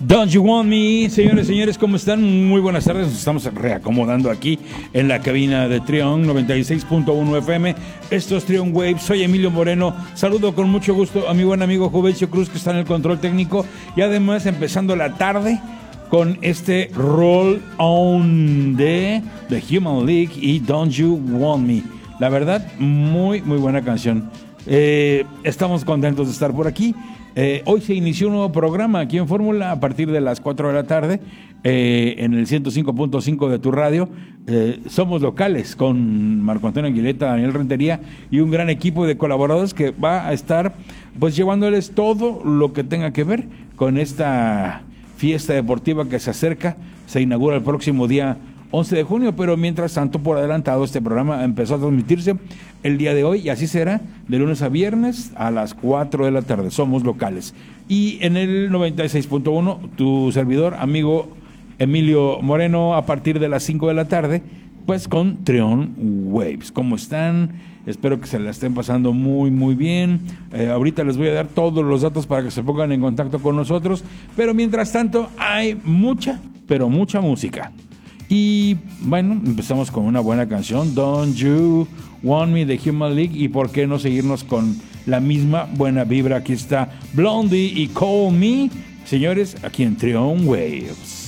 Don't You Want Me, señores, ¿cómo están? Muy buenas tardes, nos estamos reacomodando aquí en la cabina de Trión 96.1 FM. Esto es Trión Waves, soy Emilio Moreno, saludo con mucho gusto a mi buen amigo Juvencio Cruz, que está en el control técnico, y además empezando la tarde con este Roll On de The Human League y Don't You Want Me. La verdad, muy buena canción. Estamos contentos de estar por aquí. Hoy se inició un nuevo programa aquí en Fórmula a partir de las 4 de la tarde en el 105.5 de tu radio. Somos locales con Marco Antonio Aguileta, Daniel Rentería y un gran equipo de colaboradores que va a estar pues llevándoles todo lo que tenga que ver con esta fiesta deportiva que se acerca. Se inaugura el próximo día 11 de junio, pero mientras tanto, por adelantado, este programa empezó a transmitirse el día de hoy y así será de lunes a viernes a las 4 de la tarde. Somos locales. Y en el 96.1, tu servidor, amigo Emilio Moreno, a partir de las 5 de la tarde, pues con Trión Waves. ¿Cómo están? Espero que se la estén pasando muy bien. Ahorita les voy a dar todos los datos para que se pongan en contacto con nosotros, pero mientras tanto hay mucha música. Y bueno, empezamos con una buena canción, Don't You Want Me, de Human League, y por qué no seguirnos con la misma buena vibra. Aquí está Blondie y Call Me, señores, aquí en Trión Waves.